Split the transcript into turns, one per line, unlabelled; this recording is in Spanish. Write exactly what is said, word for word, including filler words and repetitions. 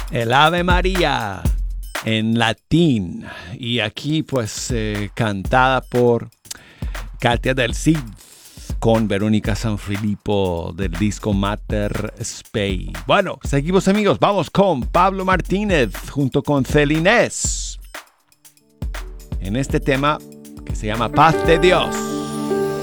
El Ave María en latín. Y aquí pues eh, cantada por Katia del Cid con Verónica Sanfilippo del disco Mater Spei. Bueno, seguimos amigos, vamos con Pablo Martínez junto con Celines en este tema que se llama Paz de Dios.